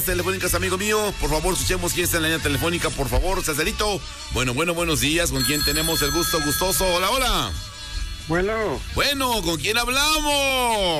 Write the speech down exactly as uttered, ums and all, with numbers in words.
Telefónicas, amigo mío, por favor, escuchemos quién está en la línea telefónica, por favor, Cesarito. Bueno, bueno, buenos días, ¿con quién tenemos el gusto gustoso? Hola, hola. Bueno. Bueno, ¿con quién hablamos?